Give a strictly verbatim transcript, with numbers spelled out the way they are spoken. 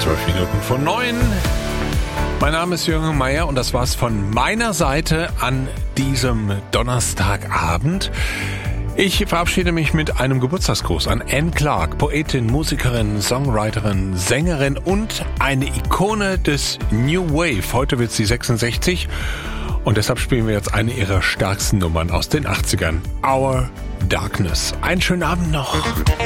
Zwölf Minuten von neun. Mein Name ist Jürgen Meier und das war's von meiner Seite an diesem Donnerstagabend. Ich verabschiede mich mit einem Geburtstagsgruß an Anne Clark, Poetin, Musikerin, Songwriterin, Sängerin und eine Ikone des New Wave. Heute wird sie sechsundsechzig und deshalb spielen wir jetzt eine ihrer stärksten Nummern aus den achtzigern. Our Darkness. Einen schönen Abend noch.